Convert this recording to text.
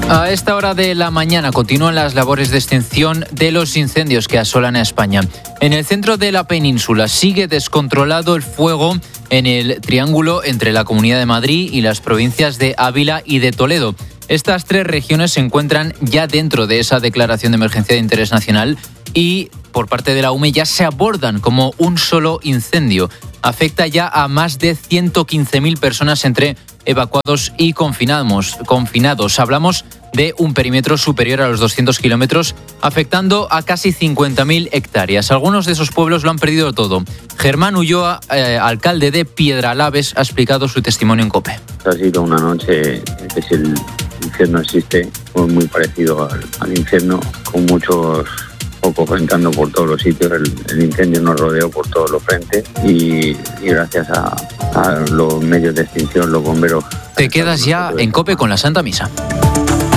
A esta hora de la mañana continúan las labores de extinción de los incendios que asolan a España. En el centro de la península sigue descontrolado el fuego en el triángulo entre la Comunidad de Madrid y las provincias de Ávila y de Toledo. Estas tres regiones se encuentran ya dentro de esa declaración de emergencia de interés nacional y por parte de la UME ya se abordan como un solo incendio. Afecta ya a más de 115.000 personas entre evacuados y confinados. Hablamos de un perímetro superior a los 200 kilómetros, afectando a casi 50.000 hectáreas. Algunos de esos pueblos lo han perdido todo. Germán Ulloa, alcalde de Piedralaves, ha explicado su testimonio en COPE. Ha sido una noche que si el infierno existe, fue muy parecido al infierno, con muchos focos reventando por todos los sitios. El incendio nos rodeó por todos los frentes y gracias a los medios de extinción, los bomberos. Te quedas ya en COPE con la Santa Misa.